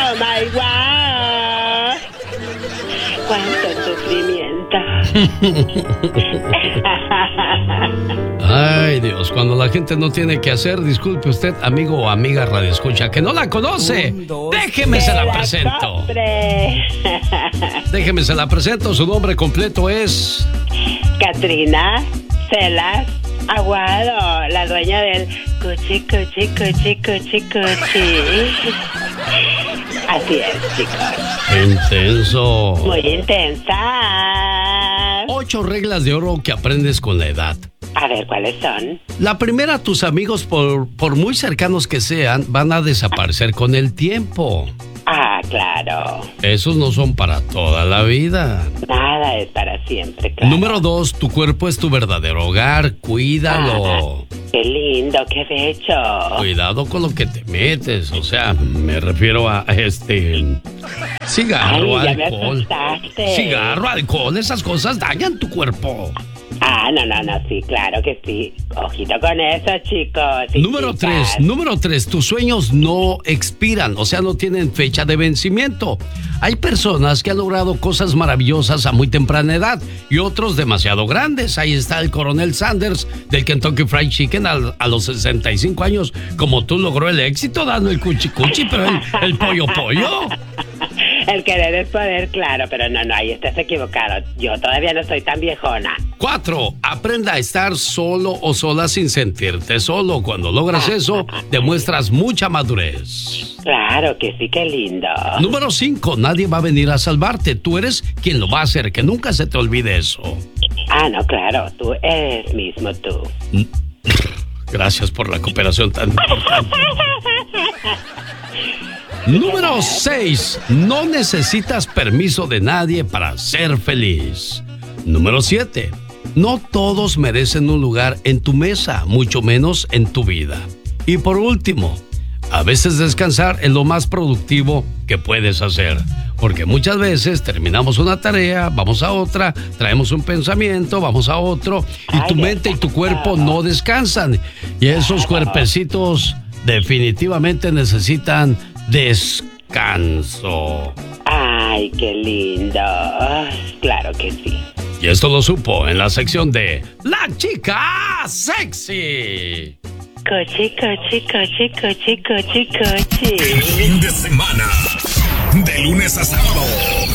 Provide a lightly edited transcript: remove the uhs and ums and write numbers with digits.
Oh my God. Cuánto sufrimiento. Ay, Dios, cuando la gente no tiene que hacer, disculpe usted, amigo o amiga radioescucha, que no la conoce. Déjeme se la presento. Déjeme se la presento, su nombre completo es... Catrina Celas Aguado, la dueña del cuchi. Así es, chicos. Intenso. Muy intensa. 8 reglas de oro que aprendes con la edad. A ver, ¿cuáles son? La primera, tus amigos, por muy cercanos que sean, van a desaparecer con el tiempo. Ah, claro. Esos no son para toda la vida. Nada es para siempre, claro. Número 2, tu cuerpo es tu verdadero hogar. Cuídalo. Qué lindo, qué bello. Cuidado con lo que te metes. O sea, me refiero a cigarro, Ay, ya alcohol. Cigarro, alcohol, esas cosas dañan tu cuerpo. Ah, no, sí, claro que sí. Ojito con eso, chicos. Número 3, tus sueños no expiran, o sea, no tienen fecha de vencimiento. Hay personas que han logrado cosas maravillosas a muy temprana edad y otros demasiado grandes. Ahí está el coronel Sanders del Kentucky Fried Chicken a los 65 años, como tú, logró el éxito dando el cuchi, pero el pollo. El querer es poder, claro, pero no, ahí estás equivocado. Yo todavía no soy tan viejona. 4, aprenda a estar solo o sola sin sentirte solo. Cuando logras eso, demuestras mucha madurez. Claro que sí, qué lindo. Número 5, nadie va a venir a salvarte. Tú eres quien lo va a hacer, que nunca se te olvide eso. Ah, no, claro, tú eres mismo tú. Gracias por la cooperación tan importante. Número 6, no necesitas permiso de nadie para ser feliz. Número 7, no todos merecen un lugar en tu mesa, mucho menos en tu vida. Y por último, a veces descansar es lo más productivo que puedes hacer. Porque muchas veces terminamos una tarea, vamos a otra, traemos un pensamiento, vamos a otro, y tu mente y tu cuerpo no descansan. Y esos cuerpecitos definitivamente necesitan descanso. Ay, qué lindo. Claro que sí. Y esto lo supo en la sección de La Chica Sexy. Cochi. Fin de semana, de lunes a sábado.